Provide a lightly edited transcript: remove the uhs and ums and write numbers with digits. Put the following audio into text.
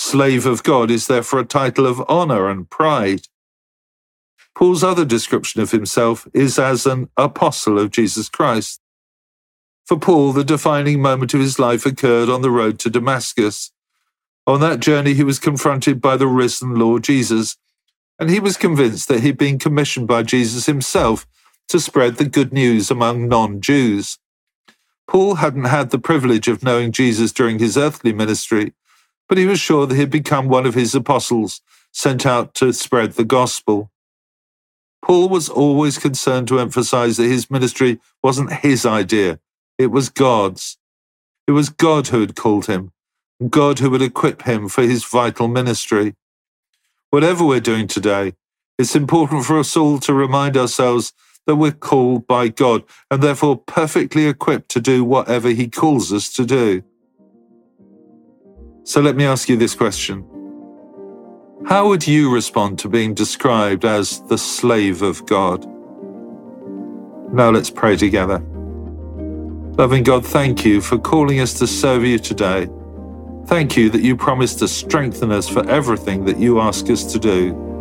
Slave of God is therefore a title of honor and pride. Paul's other description of himself is as an apostle of Jesus Christ. For Paul, the defining moment of his life occurred on the road to Damascus. On that journey, he was confronted by the risen Lord Jesus, and he was convinced that he'd been commissioned by Jesus himself to spread the good news among non-Jews. Paul hadn't had the privilege of knowing Jesus during his earthly ministry, but he was sure that he'd become one of his apostles, sent out to spread the gospel. Paul was always concerned to emphasize that his ministry wasn't his idea, it was God's. It was God who had called him, and God who would equip him for his vital ministry. Whatever we're doing today, it's important for us all to remind ourselves that we're called by God and therefore perfectly equipped to do whatever He calls us to do. So let me ask you this question. How would you respond to being described as the slave of God? Now let's pray together. Loving God, thank you for calling us to serve you today. Thank you that you promise to strengthen us for everything that you ask us to do.